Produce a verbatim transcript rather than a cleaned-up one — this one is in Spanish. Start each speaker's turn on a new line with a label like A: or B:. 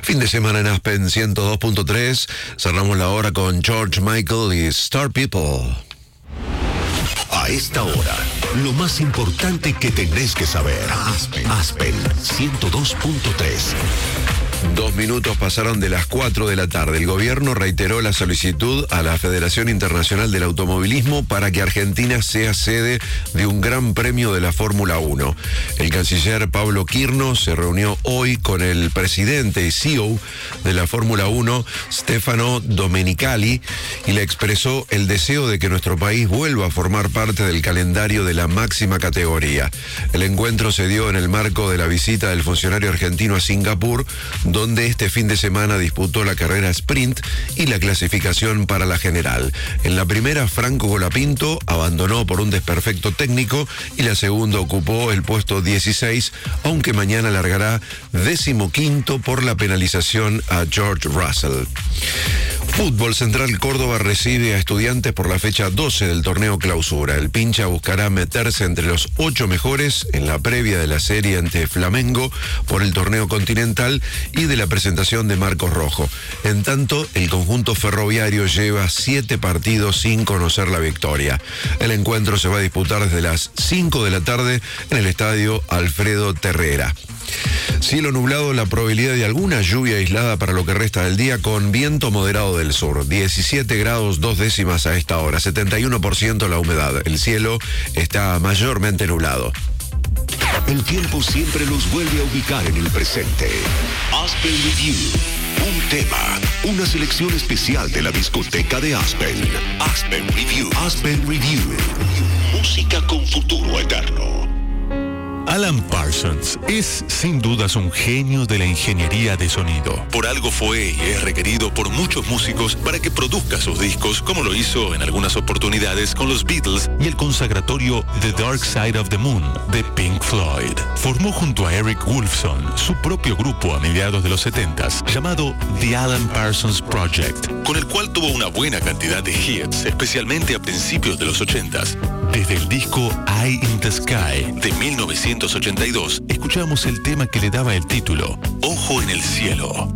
A: Fin de semana en Aspen ciento dos punto tres. Cerramos la hora con George Michael y Star People.
B: A esta hora, lo más importante que tenés que saber. Aspen, Aspen ciento dos punto tres.
A: Dos minutos pasaron de las cuatro de la tarde. El gobierno reiteró la solicitud a la Federación Internacional del Automovilismo para que Argentina sea sede de un gran premio de la Fórmula uno. El canciller Pablo Quirno se reunió hoy con el presidente y C E O de la Fórmula uno, Stefano Domenicali, y le expresó el deseo de que nuestro país vuelva a formar parte del calendario de la máxima categoría. El encuentro se dio en el marco de la visita del funcionario argentino a Singapur, donde este fin de semana disputó la carrera sprint y la clasificación para la general. En la primera, Franco Colapinto abandonó por un desperfecto técnico y la segunda ocupó el puesto dieciséis, aunque mañana largará decimoquinto por la penalización a George Russell. Fútbol Central Córdoba recibe a Estudiantes por la fecha doce del torneo Clausura. El Pincha buscará meterse entre los ocho mejores en la previa de la serie ante Flamengo por el torneo continental y de la presentación de Marcos Rojo. En tanto, el conjunto ferroviario lleva siete partidos sin conocer la victoria. El encuentro se va a disputar desde las cinco de la tarde en el estadio Alfredo Terrera. Cielo nublado, la probabilidad de alguna lluvia aislada para lo que resta del día con viento moderado del sur. diecisiete grados dos décimas a esta hora, setenta y uno por ciento la humedad. El cielo está mayormente nublado.
B: El tiempo siempre nos vuelve a ubicar en el presente. Aspen Review. Un tema, una selección especial de la discoteca de Aspen. Aspen Review. Aspen Review. Música con futuro eterno.
C: Alan Parsons es sin dudas un genio de la ingeniería de sonido. Por algo fue y es requerido por muchos músicos para que produzca sus discos, como lo hizo en algunas oportunidades con los Beatles y el consagratorio The Dark Side of the Moon de Pink Floyd. Formó junto a Eric Woolfson su propio grupo a mediados de los setentas llamado The Alan Parsons Project, con el cual tuvo una buena cantidad de hits, especialmente a principios de los ochentas. Desde el disco Eye in the Sky de mil novecientos ochenta y dos, escuchamos el tema que le daba el título, Ojo en el Cielo.